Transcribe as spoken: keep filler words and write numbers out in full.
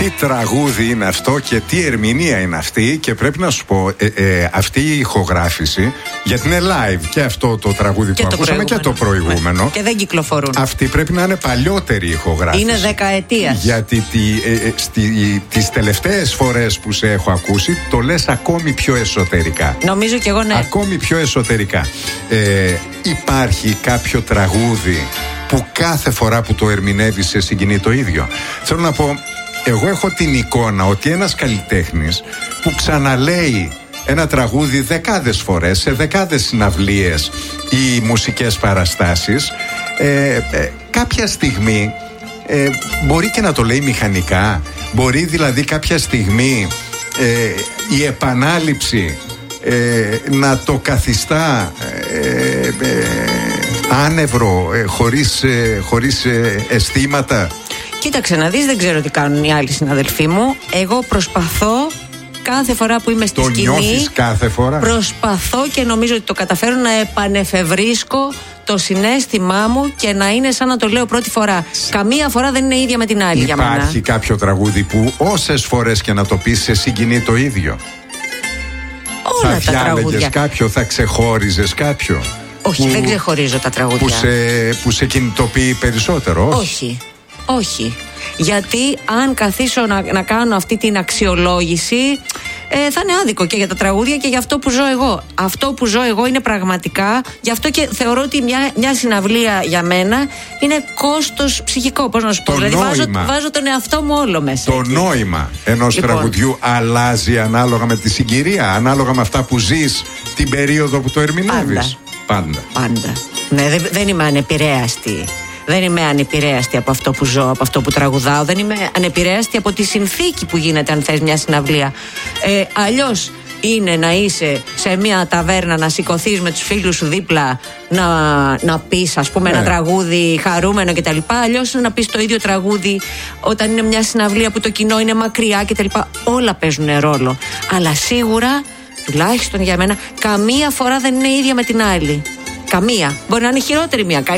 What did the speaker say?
Τι τραγούδι είναι αυτό και τι ερμηνεία είναι αυτή. Και πρέπει να σου πω, ε, ε, αυτή η ηχογράφηση, γιατί είναι live και αυτό το τραγούδι και που το ακούσαμε και το προηγούμενο. Ναι. Και δεν κυκλοφορούν. Αυτή πρέπει να είναι παλιότερη ηχογράφηση. Είναι δεκαετίας. Γιατί τη, ε, ε, στη, τις τελευταίες φορές που σε έχω ακούσει, το λες ακόμη πιο εσωτερικά. Νομίζω κι εγώ, ναι. Ακόμη πιο εσωτερικά. Ε, υπάρχει κάποιο τραγούδι που κάθε φορά που το ερμηνεύεις σε συγκινεί το ίδιο? Θέλω να πω, εγώ έχω την εικόνα ότι ένας καλλιτέχνης που ξαναλέει ένα τραγούδι δεκάδες φορές σε δεκάδες συναυλίες ή μουσικές παραστάσεις, ε, ε, κάποια στιγμή ε, μπορεί και να το λέει μηχανικά. Μπορεί δηλαδή κάποια στιγμή ε, η επανάληψη ε, να το καθιστά ε, ε, άνευρο, ε, χωρίς, ε, χωρίς ε, αισθήματα. Κοίταξε να δεις, δεν ξέρω τι κάνουν οι άλλοι συναδελφοί μου. Εγώ προσπαθώ κάθε φορά που είμαι στη το σκηνή. Το νιώθεις κάθε φορά? Προσπαθώ και νομίζω ότι το καταφέρω να επανεφευρίσκω το συναίσθημά μου και να είναι σαν να το λέω πρώτη φορά. Καμία φορά δεν είναι ίδια με την άλλη. Υπάρχει για μένα. κάποιο τραγούδι που όσες φορές και να το πεις σε συγκινεί το ίδιο? Όλα θα τα τραγούδια. κάποιο, θα ξεχώριζες κάποιο? Όχι, που, δεν ξεχωρίζω τα τραγούδια. Που σε, που σε κινητοποιεί περισσότερο? Όχι. Όχι. Όχι. Γιατί αν καθίσω να, να κάνω αυτή την αξιολόγηση, ε, θα είναι άδικο και για τα τραγούδια και για αυτό που ζω εγώ. Αυτό που ζω εγώ είναι πραγματικά. Γι' αυτό και θεωρώ ότι μια, μια συναυλία για μένα είναι κόστος ψυχικό. Πώς να σου πω. Δηλαδή βάζω, βάζω τον εαυτό μου όλο μέσα. Το εκεί. Νόημα ενός λοιπόν. τραγουδιού αλλάζει ανάλογα με τη συγκυρία, ανάλογα με αυτά που ζεις την περίοδο που το ερμηνεύεις. Πάντα. Πάντα. Πάντα. Ναι, δεν, δεν είμαι ανεπηρέαστη. Δεν είμαι ανεπηρέαστη από αυτό που ζω, από αυτό που τραγουδάω. Δεν είμαι ανεπηρέαστη από τη συνθήκη που γίνεται, αν θες, μια συναυλία. Ε, αλλιώς είναι να είσαι σε μια ταβέρνα, να σηκωθείς με τους φίλους σου δίπλα, να, να πεις, ας πούμε, ναι. ένα τραγούδι χαρούμενο κτλ. Αλλιώς να πεις το ίδιο τραγούδι όταν είναι μια συναυλία που το κοινό είναι μακριά κτλ. Όλα παίζουν ρόλο. Αλλά σίγουρα, τουλάχιστον για μένα, καμία φορά δεν είναι ίδια με την άλλη. Καμία. Μπορεί να είναι χειρότερη μία.